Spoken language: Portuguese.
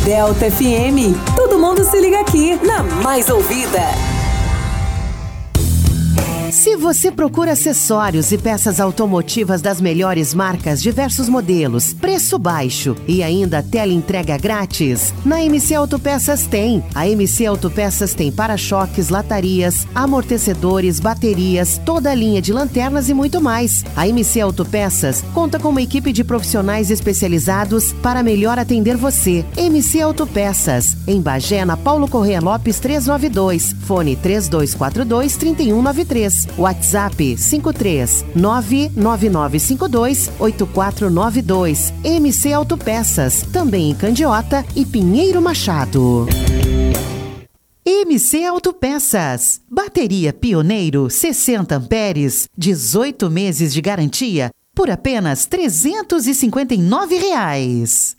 Delta FM. Todo mundo se liga aqui na Mais Ouvida. Se você procura acessórios e peças automotivas das melhores marcas, diversos modelos, preço baixo e ainda teleentrega grátis, na MC Autopeças tem. A MC Autopeças tem para-choques, latarias, amortecedores, baterias, toda a linha de lanternas e muito mais. A MC Autopeças conta com uma equipe de profissionais especializados para melhor atender você. MC Autopeças, em Bagé, na Paulo Corrêa Lopes 392, fone 3242-3193. WhatsApp 53999528492. MC Autopeças, também em Candiota e Pinheiro Machado. MC Autopeças, bateria Pioneiro 60 amperes, 18 meses de garantia por apenas R$ 359.